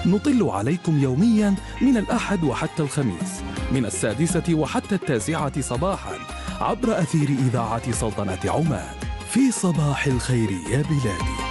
نطل عليكم يوميا من الأحد وحتى الخميس من 6 وحتى 9 صباحا عبر أثير إذاعة سلطنة عمان في صباح الخير يا بلادي.